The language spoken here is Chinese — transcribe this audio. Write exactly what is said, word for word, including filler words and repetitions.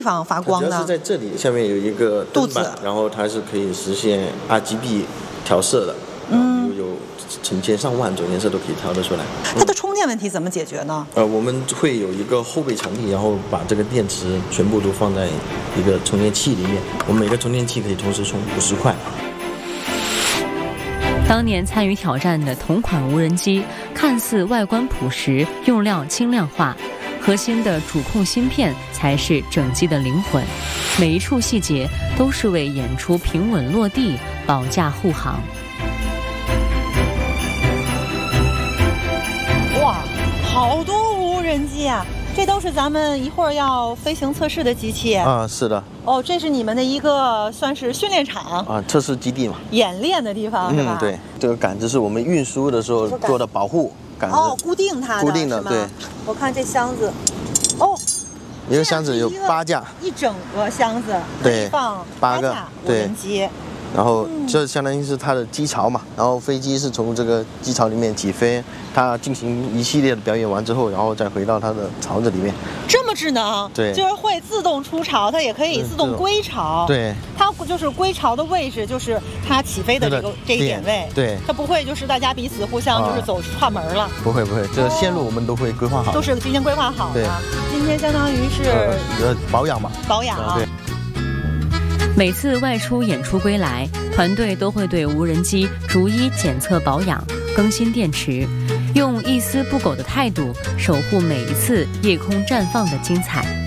地方发光呢？ 主要是在这里，下面有一个灯板，然后它是可以实现 R G B 调色的，嗯，有成千上万种颜色都可以调得出来。 它的充电问题怎么解决呢？ 呃，我们会有一个后备场地，然后把这个电池全部都放在一个充电器里面，我们每个充电器可以同时充五十块。 当年参与挑战的同款无人机，看似外观朴实，用料轻量化，核心的主控芯片才是整机的灵魂，每一处细节都是为演出平稳落地保驾护航。 哇，好多无人机啊！这都是咱们一会儿要飞行测试的机器啊，是的。 哦，这是你们的一个算是训练场啊，测试基地嘛， 演练的地方是吧？ 嗯，对，这个杆子是我们运输的时候做的保护杆子。 哦，固定它的， 固定的，对。 我看这箱子，哦， 一个箱子有八架， 一整个箱子对， 放八个无人机。 然后这相当于是它的机槽嘛，然后飞机是从这个机槽里面起飞，它进行一系列的表演完之后，然后再回到它的槽子里面。 这么智能？ 对， 就是会自动出槽，它也可以自动归槽。 对， 它就是归槽的位置，就是它起飞的这个这个点位。 对， 它不会就是大家彼此互相就是走串门了。 不会不会，这个线路我们都会规划好， 都是提前规划好的。 对， 今天相当于是呃保养嘛， 保养。 对。 每次外出演出归来，团队都会对无人机逐一检测保养、更新电池，用一丝不苟的态度守护每一次夜空绽放的精彩。